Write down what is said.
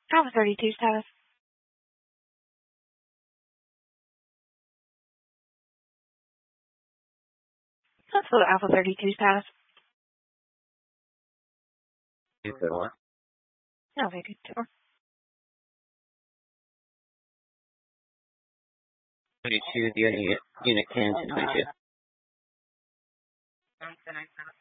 Alpha 32 status. Let's go to Alpha 32 status. You said what? No, they did tour. 32, the unit 10 to 22.